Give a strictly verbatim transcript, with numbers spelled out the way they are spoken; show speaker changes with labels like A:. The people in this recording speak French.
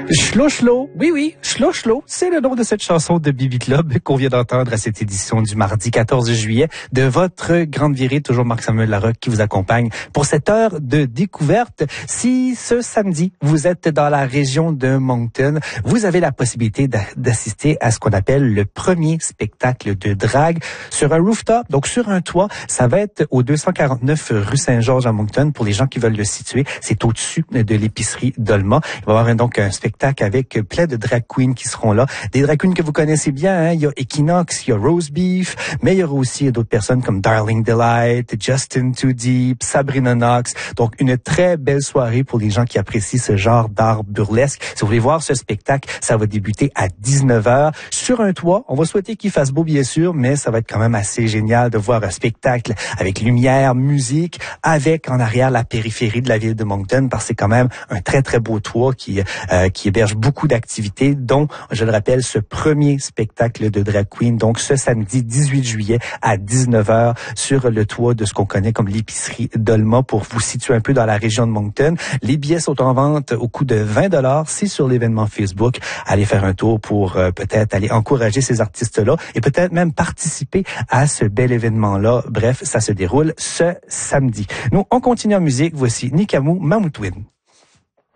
A: Schlo Schlo, oui oui, Schlo Schlo, c'est le nom de cette chanson de Bibi Club qu'on vient d'entendre à cette édition du mardi quatorze juillet de votre grande virée, toujours Marc-Samuel Larocque qui vous accompagne pour cette heure de découverte. Si ce samedi, vous êtes dans la région de Moncton, vous avez la possibilité d'assister à ce qu'on appelle le premier spectacle de drague sur un rooftop, donc sur un toit. Ça va être au deux cent quarante-neuf rue Saint-Georges à Moncton pour les gens qui veulent le situer. C'est au-dessus de l'épicerie Dolma. Il va y avoir donc un spectacle avec plein de drag queens qui seront là. Des drag queens que vous connaissez bien, hein? Il y a Equinox, il y a Rose Beef, mais il y aura aussi d'autres personnes comme Darling Delight, Justin Too Deep, Sabrina Knox. Donc, une très belle soirée pour les gens qui apprécient ce genre d'art burlesque. Si vous voulez voir ce spectacle, ça va débuter à dix-neuf heures sur un toit. On va souhaiter qu'il fasse beau, bien sûr, mais ça va être quand même assez génial de voir un spectacle avec lumière, musique, avec en arrière la périphérie de la ville de Moncton, parce que c'est quand même un très, très beau toit qui, euh, qui héberge beaucoup d'activités, dont, je le rappelle, ce premier spectacle de drag queen, donc ce samedi dix-huit juillet à dix-neuf heures sur le toit de ce qu'on connaît comme l'épicerie Dolma pour vous situer un peu dans la région de Moncton. Les billets sont en vente au coût de vingt dollars. C'est sur l'événement Facebook. Allez faire un tour pour euh, peut-être aller encourager ces artistes-là et peut-être même participer à ce bel événement-là. Bref, ça se déroule ce samedi. Nous, on continue en musique. Voici Nikamu Mamoutouine.